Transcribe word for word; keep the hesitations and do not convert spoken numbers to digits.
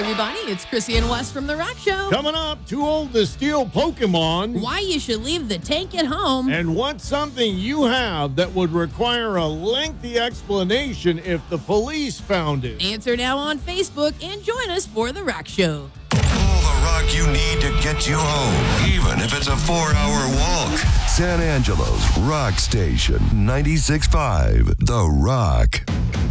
everybody. It's Chrissy and Wes from The Rock Show. Coming up, too old to steal Pokemon. Why you should leave the tank at home. And what's something you have that would require a lengthy explanation if the police found it? Answer now on Facebook and join us for The Rock Show. All the rock you need to get you home, even if it's a four-hour walk. San Angelo's Rock Station, ninety-six point five, The Rock.